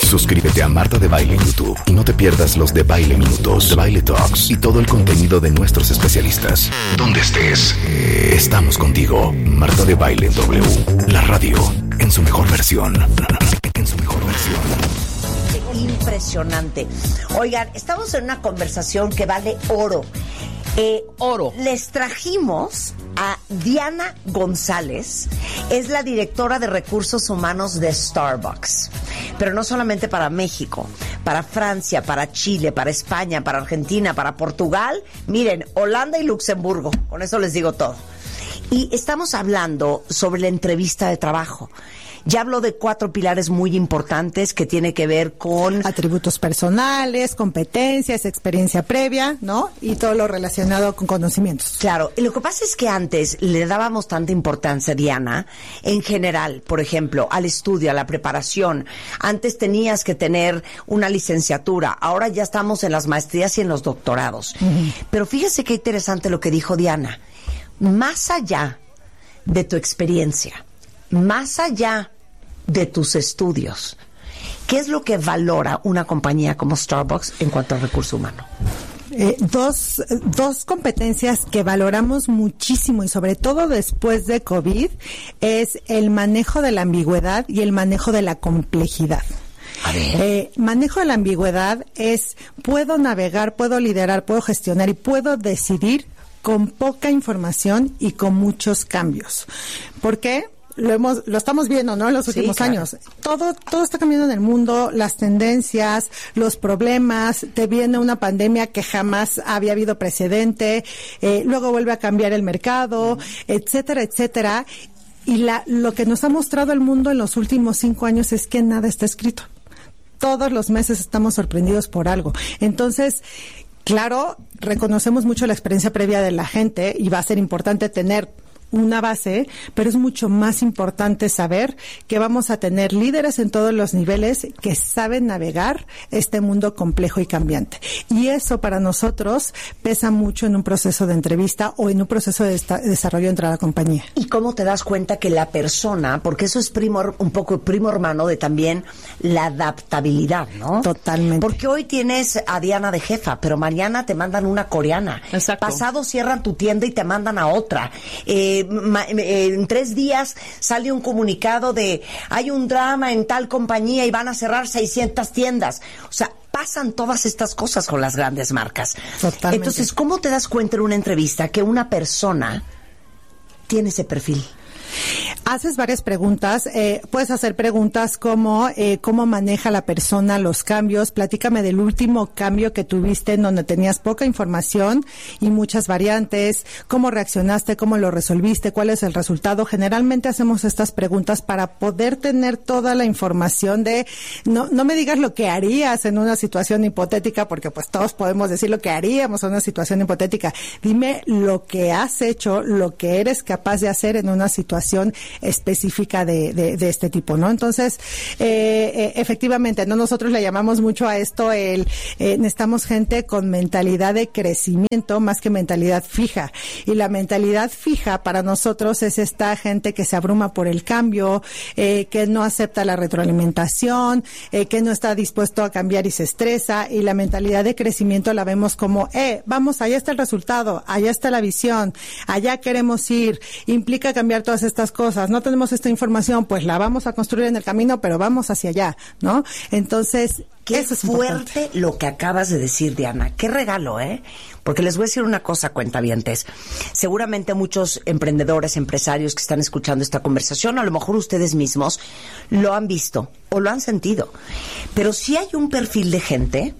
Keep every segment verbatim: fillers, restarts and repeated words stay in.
Suscríbete a Marta de Baile en YouTube y no te pierdas los de Baile Minutos, de Baile Talks y todo el contenido de nuestros especialistas. Donde estés, estamos contigo. Marta de Baile W, la radio en su mejor versión. En su mejor versión. Impresionante. Oigan, estamos en una conversación que vale oro. Eh, oro. Les trajimos a Diana González, es la directora de recursos humanos de Starbucks, pero no solamente para México, para Francia, para Chile, para España, para Argentina, para Portugal, miren, Holanda y Luxemburgo, con eso les digo todo. Y estamos hablando sobre la entrevista de trabajo. Ya habló de cuatro pilares muy importantes que tiene que ver con atributos personales, competencias, experiencia previa, ¿no? Y todo lo relacionado con conocimientos. Claro, y lo que pasa es que antes le dábamos tanta importancia, Diana, en general, por ejemplo, al estudio, a la preparación. Antes tenías que tener una licenciatura, ahora ya estamos en las maestrías y en los doctorados. Uh-huh. Pero fíjese qué interesante lo que dijo Diana. Más allá de tu experiencia, más allá de tus estudios, ¿qué es lo que valora una compañía como Starbucks en cuanto al recurso humano? Eh, dos, dos competencias que valoramos muchísimo y sobre todo después de COVID es el manejo de la ambigüedad y el manejo de la complejidad. A ver. Eh, manejo de la ambigüedad es puedo navegar, puedo liderar, puedo gestionar y puedo decidir con poca información y con muchos cambios. ¿Por qué? Lo hemos, lo estamos viendo, ¿no? En los últimos sí, claro. años. Todo, todo está cambiando en el mundo, las tendencias, los problemas, te viene una pandemia que jamás había habido precedente, eh, luego vuelve a cambiar el mercado, uh-huh. etcétera, etcétera. Y la, lo que nos ha mostrado el mundo en los últimos cinco años es que nada está escrito. Todos los meses estamos sorprendidos por algo. Entonces, claro, reconocemos mucho la experiencia previa de la gente y va a ser importante tener una base, pero es mucho más importante saber que vamos a tener líderes en todos los niveles que saben navegar este mundo complejo y cambiante. Y eso para nosotros pesa mucho en un proceso de entrevista o en un proceso de esta- desarrollo entre la compañía. ¿Y cómo te das cuenta que la persona, porque eso es primo, un poco primo hermano de también la adaptabilidad, ¿no? Totalmente. Porque hoy tienes a Diana de jefa, pero mañana te mandan una coreana. Exacto. Pasado cierran tu tienda y te mandan a otra. Eh, Ma, eh, en tres días sale un comunicado de hay un drama en tal compañía y van a cerrar seiscientas tiendas. O sea, pasan todas estas cosas con las grandes marcas. Totalmente. Entonces, ¿cómo te das cuenta en una entrevista que una persona tiene ese perfil? Haces varias preguntas, eh, puedes hacer preguntas como eh, cómo maneja la persona los cambios, platícame del último cambio que tuviste en donde tenías poca información y muchas variantes, cómo reaccionaste, cómo lo resolviste, cuál es el resultado. Generalmente hacemos estas preguntas para poder tener toda la información de, no, no me digas lo que harías en una situación hipotética, porque pues todos podemos decir lo que haríamos en una situación hipotética. Dime lo que has hecho, lo que eres capaz de hacer en una situación específica de, de, de este tipo, ¿no? Entonces, eh, eh, efectivamente, no nosotros le llamamos mucho a esto el eh, necesitamos gente con mentalidad de crecimiento más que mentalidad fija. Y la mentalidad fija para nosotros es esta gente que se abruma por el cambio, eh, que no acepta la retroalimentación, eh, que no está dispuesto a cambiar y se estresa. Y la mentalidad de crecimiento la vemos como, eh, vamos, allá está el resultado, allá está la visión, allá queremos ir, implica cambiar todas estas cosas, no tenemos esta información, pues la vamos a construir en el camino, pero vamos hacia allá, ¿no? Entonces, qué eso es fuerte importante. lo que acabas de decir, Diana. Qué regalo, ¿eh? Porque les voy a decir una cosa, cuentavientes. Seguramente muchos emprendedores, empresarios que están escuchando esta conversación, a lo mejor ustedes mismos lo han visto o lo han sentido. Pero sí hay un perfil de gente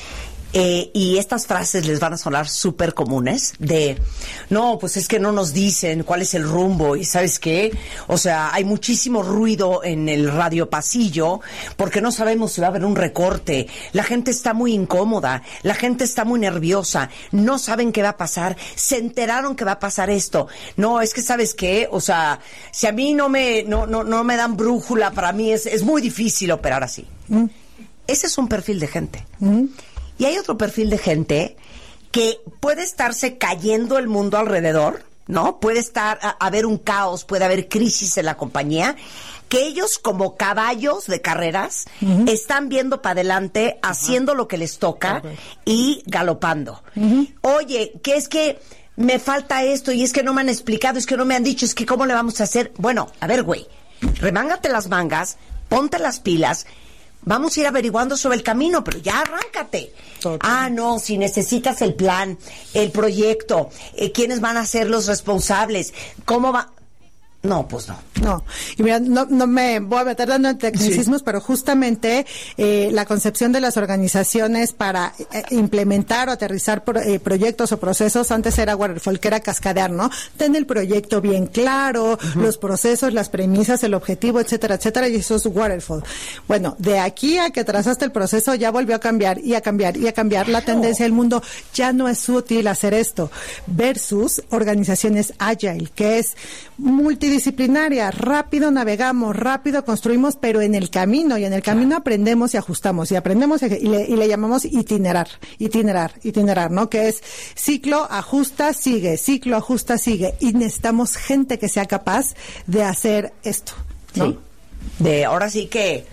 Eh, y estas frases les van a sonar súper comunes de, no, pues es que no nos dicen cuál es el rumbo y ¿sabes qué? O sea, hay muchísimo ruido en el radio pasillo porque no sabemos si va a haber un recorte, la gente está muy incómoda, la gente está muy nerviosa, no saben qué va a pasar, se enteraron que va a pasar esto. No, es que ¿sabes qué? O sea, si a mí no me, no, no, no me dan brújula, para mí es, es muy difícil operar así. Mm. Ese es un perfil de gente. Mm. Y hay otro perfil de gente que puede estarse cayendo el mundo alrededor ¿no? Puede estar, a, haber un caos, puede haber crisis en la compañía, que ellos como caballos de carreras uh-huh. están viendo para adelante, uh-huh. haciendo lo que les toca okay. y galopando. Uh-huh. Oye, que es que me falta esto y es que no me han explicado, es que no me han dicho, es que cómo le vamos a hacer. Bueno, a ver, güey, remángate las mangas, ponte las pilas, vamos a ir averiguando sobre el camino, pero ya arráncate. Total. Ah, no, si necesitas el plan, el proyecto, eh, quiénes van a ser los responsables, cómo va... No, pues no. No, y mira, no, no me voy a meter dando en tecnicismos, sí. pero justamente eh, la concepción de las organizaciones para eh, implementar o aterrizar pro, eh, proyectos o procesos, antes era waterfall, que era cascadear, ¿no? Ten el proyecto bien claro, uh-huh. los procesos, las premisas, el objetivo, etcétera, etcétera, y eso es waterfall. Bueno, de aquí a que trazaste el proceso ya volvió a cambiar y a cambiar y a cambiar la tendencia del mundo. Ya no es útil hacer esto versus organizaciones agile, que es multidisciplinaria. Disciplinaria, rápido navegamos, rápido construimos, pero en el camino, y en el camino claro. aprendemos y ajustamos, y aprendemos y le, y le llamamos itinerar, itinerar, itinerar, ¿no? Que es ciclo, ajusta, sigue, ciclo, ajusta, sigue, y necesitamos gente que sea capaz de hacer esto, ¿no? Sí. De, ahora sí que,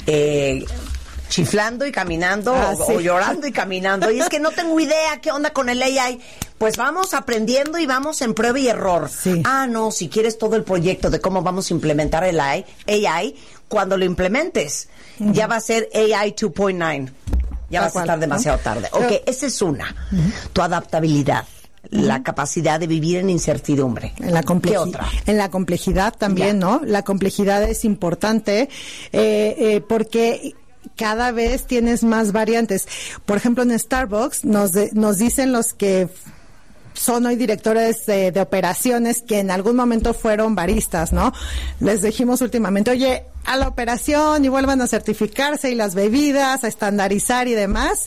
eh, chiflando y caminando, ah, o, sí. o llorando y caminando, y es que no tengo idea qué onda con el A I. Pues vamos aprendiendo y vamos en prueba y error. Sí. Ah, no, si quieres todo el proyecto de cómo vamos a implementar el A I, cuando lo implementes, uh-huh. ya va a ser A I dos punto nueve. Ya Tal vas cual, a estar demasiado ¿no? tarde. Ok, Pero, esa es una. Uh-huh. Tu adaptabilidad. Uh-huh. La capacidad de vivir en incertidumbre. En la complejidad. ¿Qué otra? En la complejidad también, ya. ¿no? La complejidad es importante eh, eh, porque... cada vez tienes más variantes. Por ejemplo, en Starbucks nos, de, nos dicen los que son hoy directores de, de operaciones que en algún momento fueron baristas, ¿no? Les dijimos últimamente, oye, a la operación y vuelvan a certificarse y las bebidas, a estandarizar y demás.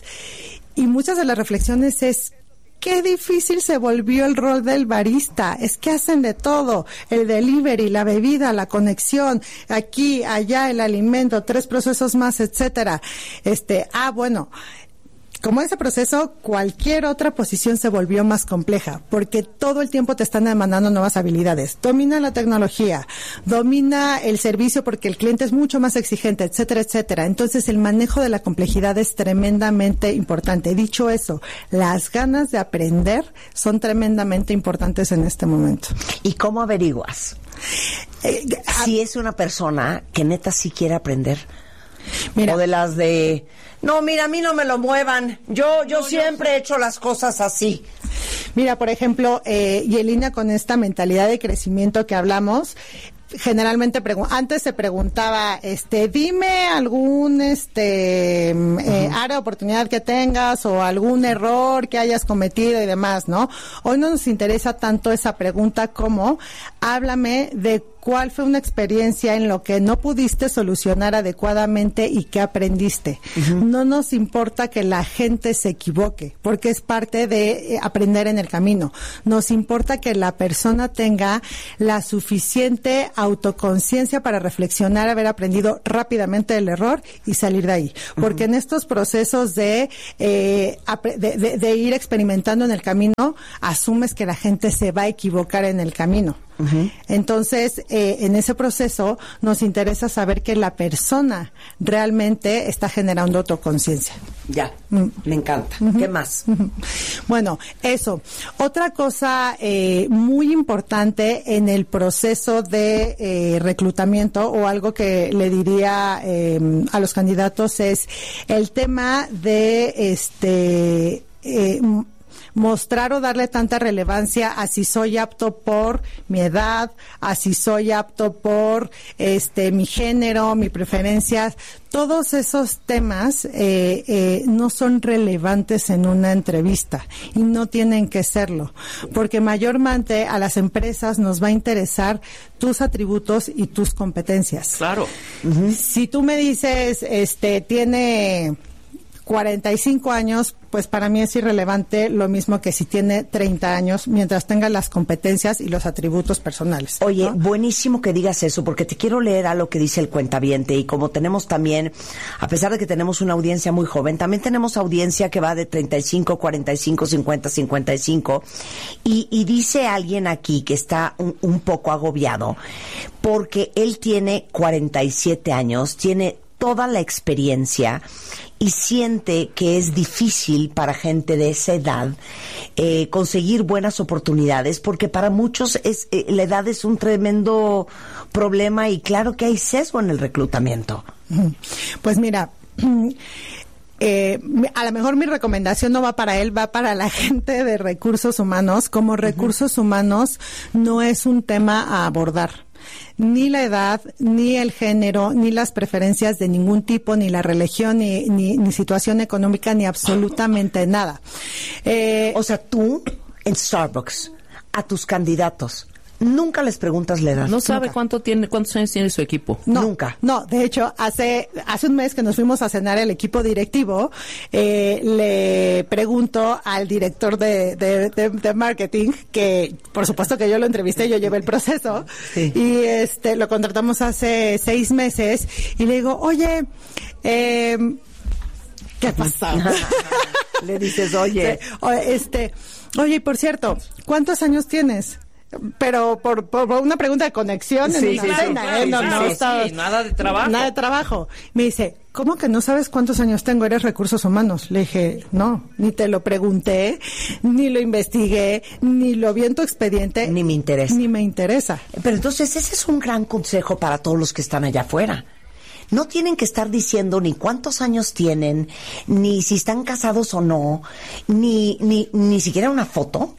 Y muchas de las reflexiones es, qué difícil se volvió el rol del barista. Es que hacen de todo. El delivery, la bebida, la conexión, aquí, allá, el alimento, tres procesos más, etcétera. Este, ah, bueno, como ese proceso, cualquier otra posición se volvió más compleja, porque todo el tiempo te están demandando nuevas habilidades. Domina la tecnología, domina el servicio porque el cliente es mucho más exigente, etcétera, etcétera. Entonces, el manejo de la complejidad es tremendamente importante. Dicho eso, las ganas de aprender son tremendamente importantes en este momento. ¿Y cómo averiguas eh, si es una persona que neta sí quiere aprender? Mira, o de las de, no, mira, a mí no me lo muevan, yo yo no, siempre yo... he hecho las cosas así. Mira, por ejemplo, eh, y en línea con esta mentalidad de crecimiento que hablamos, generalmente pregu- antes se preguntaba, este, dime algún este uh-huh. eh, área de oportunidad que tengas o algún error que hayas cometido y demás, ¿no? Hoy no nos interesa tanto esa pregunta como háblame de cuál fue una experiencia en lo que no pudiste solucionar adecuadamente y qué aprendiste. Uh-huh. No nos importa que la gente se equivoque, porque es parte de aprender en el camino. Nos importa que la persona tenga la suficiente autoconciencia para reflexionar, haber aprendido rápidamente el error y salir de ahí. Porque uh-huh. en estos procesos de, eh, de, de, de ir experimentando en el camino, asumes que la gente se va a equivocar en el camino. Uh-huh. Entonces, eh, en ese proceso nos interesa saber que la persona realmente está generando autoconciencia. Ya, mm. me encanta. Uh-huh. ¿Qué más? Uh-huh. Bueno, eso. Otra cosa eh, muy importante en el proceso de eh, reclutamiento, o algo que le diría eh, a los candidatos, es el tema de este eh, mostrar o darle tanta relevancia a si soy apto por mi edad, a si soy apto por este mi género, mi preferencia. Todos esos temas eh, eh, no son relevantes en una entrevista y no tienen que serlo, porque mayormente a las empresas nos va a interesar tus atributos y tus competencias. Claro. Uh-huh. Si tú me dices, este, tiene cuarenta y cinco años, pues para mí es irrelevante, lo mismo que si tiene treinta años, mientras tenga las competencias y los atributos personales. Oye, ¿no? Buenísimo que digas eso, porque te quiero leer a lo que dice el cuentaviente, y como tenemos también, a pesar de que tenemos una audiencia muy joven, también tenemos audiencia que va de treinta y cinco, cuarenta y cinco, cincuenta, cincuenta y cinco, y, y dice alguien aquí que está un, un poco agobiado, porque él tiene cuarenta y siete años, tiene toda la experiencia y siente que es difícil para gente de esa edad eh, conseguir buenas oportunidades, porque para muchos es eh, la edad es un tremendo problema, y claro que hay sesgo en el reclutamiento. Pues mira, Eh, a lo mejor mi recomendación no va para él, va para la gente de recursos humanos. Como recursos uh-huh. humanos no es un tema a abordar. Ni la edad, ni el género, ni las preferencias de ningún tipo, ni la religión, ni, ni, ni situación económica, ni absolutamente nada. Eh, o sea, tú en Starbucks, a tus candidatos, nunca les preguntas la edad. No sabe nunca. cuánto tiene, cuántos años tiene su equipo. No, nunca. No, de hecho, hace hace un mes que nos fuimos a cenar el equipo directivo, eh, le pregunto al director de, de, de, de marketing, que por supuesto que yo lo entrevisté, yo llevé el proceso, sí. y este lo contratamos hace seis meses, y le digo, oye, eh, ¿qué pasa? Le dices, oye, este, oye, y por cierto, ¿cuántos años tienes? Pero por, por, por una pregunta de conexión sí, en sí, una sí, cena, claro, ¿eh? No, sí, no, sí, está, sí, nada de trabajo. Nada de trabajo. Me dice, ¿cómo que no sabes cuántos años tengo? Eres recursos humanos. Le dije, no, ni te lo pregunté, ni lo investigué, ni lo vi en tu expediente. Ni me interesa. Ni me interesa. Pero entonces ese es un gran consejo para todos los que están allá afuera. No tienen que estar diciendo ni cuántos años tienen, ni si están casados o no, ni, ni, ni siquiera una foto.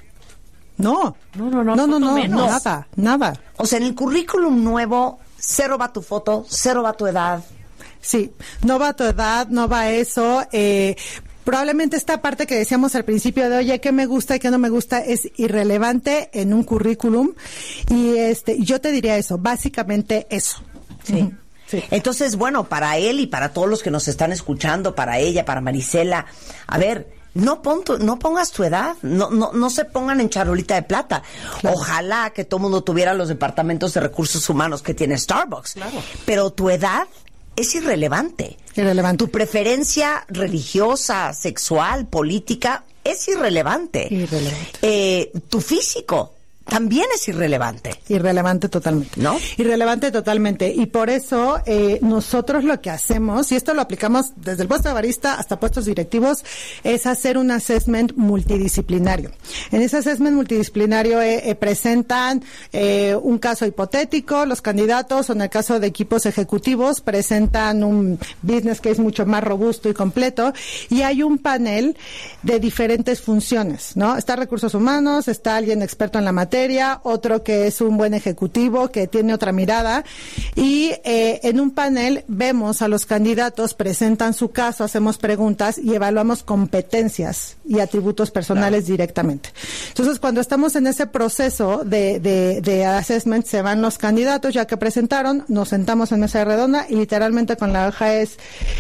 No, no, no, no, no, no, no, menos. nada, nada. O sea, en el currículum nuevo, cero va tu foto, cero va tu edad. Sí, no va tu edad, no va eso. Eh, probablemente esta parte que decíamos al principio de, oye, ¿qué me gusta y qué no me gusta? Es irrelevante en un currículum. Y este, yo te diría eso, básicamente eso. Sí. Uh-huh. Sí. Entonces, bueno, para él y para todos los que nos están escuchando, para ella, para Marisela, a ver, no pon tu, no pongas tu edad, no, no, no se pongan en charolita de plata. Claro. Ojalá que todo el mundo tuviera los departamentos de recursos humanos que tiene Starbucks. Claro. Pero tu edad es irrelevante. Irrelevante. Tu preferencia religiosa, sexual, política es irrelevante. Irrelevante. Eh, tu físico también es irrelevante. Irrelevante totalmente. ¿No? Irrelevante totalmente. Y por eso eh, nosotros lo que hacemos, y esto lo aplicamos desde el puesto de barista hasta puestos directivos, es hacer un assessment multidisciplinario. En ese assessment multidisciplinario eh, eh, presentan eh, un caso hipotético, los candidatos, o en el caso de equipos ejecutivos, presentan un business case mucho más robusto y completo, y hay un panel de diferentes funciones, ¿no? Está recursos humanos, está alguien experto en la materia, otro que es un buen ejecutivo, que tiene otra mirada, y eh, en un panel vemos a los candidatos, presentan su caso, hacemos preguntas y evaluamos competencias y atributos personales claro. directamente. Entonces, cuando estamos en ese proceso de, de, de assessment, se van los candidatos ya que presentaron, nos sentamos en mesa redonda y literalmente con la hoja es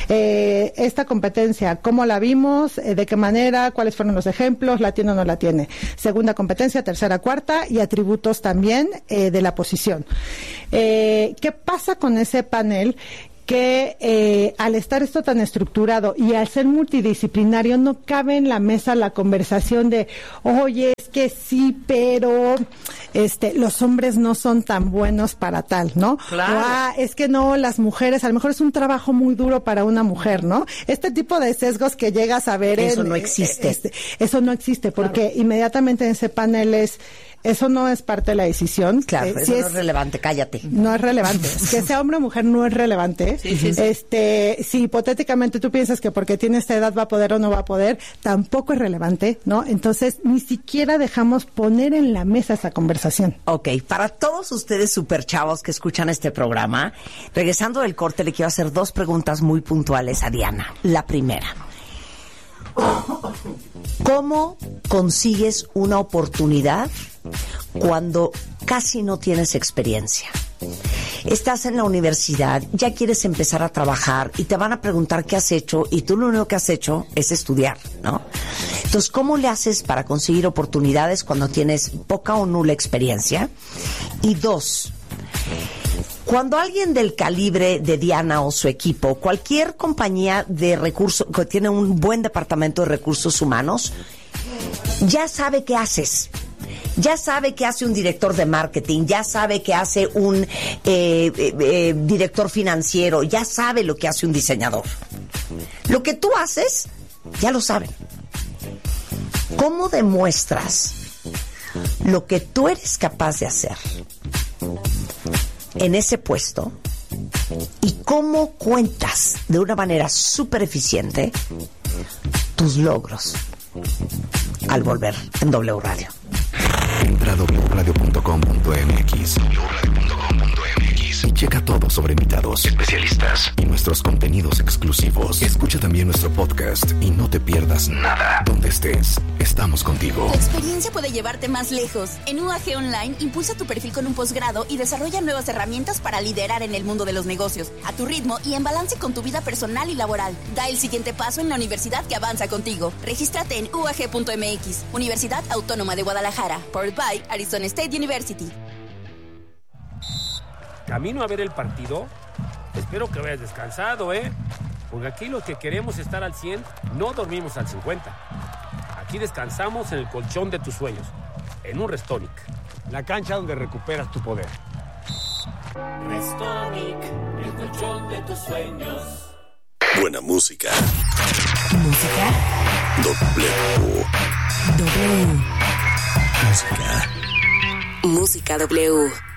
eh, esta competencia, ¿cómo la vimos? Eh, ¿De qué manera? ¿Cuáles fueron los ejemplos? ¿La tiene o no la tiene? Segunda competencia, tercera, cuarta, y atributos también eh, de la posición. Eh, ¿Qué pasa con ese panel? Que eh, al estar esto tan estructurado y al ser multidisciplinario no cabe en la mesa la conversación de, oye, es que sí, pero este los hombres no son tan buenos para tal, ¿no? Claro. O, ah, es que no, las mujeres, a lo mejor es un trabajo muy duro para una mujer, ¿no? Este tipo de sesgos que llegas a ver... Eso en, no existe. Este, eso no existe, porque claro. inmediatamente en ese panel es... Eso no es parte de la decisión. Claro, eh, eso si no es, es relevante, cállate. No es relevante. Que sea hombre o mujer no es relevante. Sí, sí, sí. Este, si hipotéticamente tú piensas que porque tiene esta edad va a poder o no va a poder, tampoco es relevante, ¿no? Entonces, ni siquiera dejamos poner en la mesa esa conversación. Ok, para todos ustedes super chavos que escuchan este programa, regresando del corte le quiero hacer dos preguntas muy puntuales a Diana. La primera, ¿cómo consigues una oportunidad cuando casi no tienes experiencia? Estás en la universidad, ya quieres empezar a trabajar y te van a preguntar qué has hecho y tú lo único que has hecho es estudiar, ¿no? Entonces, ¿cómo le haces para conseguir oportunidades cuando tienes poca o nula experiencia? Y dos, cuando alguien del calibre de Diana o su equipo, cualquier compañía de recursos que tiene un buen departamento de recursos humanos, ya sabe qué haces. Ya sabe qué hace un director de marketing, ya sabe qué hace un eh, eh, eh, director financiero, ya sabe lo que hace un diseñador. Lo que tú haces, ya lo saben. ¿Cómo demuestras lo que tú eres capaz de hacer en ese puesto? ¿Y cómo cuentas de una manera súper eficiente tus logros al volver en W Radio? Entra a doble u radio punto com punto m x doble u radio punto com punto m x y checa todo sobre invitados, especialistas y nuestros contenidos exclusivos. Escucha también nuestro podcast y no te pierdas nada. Donde estés, estamos contigo. Tu experiencia puede llevarte más lejos. En U A G Online, impulsa tu perfil con un posgrado y desarrolla nuevas herramientas para liderar en el mundo de los negocios, a tu ritmo y en balance con tu vida personal y laboral. Da el siguiente paso en la universidad que avanza contigo. Regístrate en u a g punto m x, Universidad Autónoma de Guadalajara, powered by Arizona State University. Camino a ver el partido. Espero que hayas descansado, ¿eh? Porque aquí los que queremos estar al cien no dormimos al cincuenta. Aquí descansamos en el colchón de tus sueños, en un Restonic, la cancha donde recuperas tu poder. Restonic, el colchón de tus sueños. Buena música. Música. W. W. Música. Música W.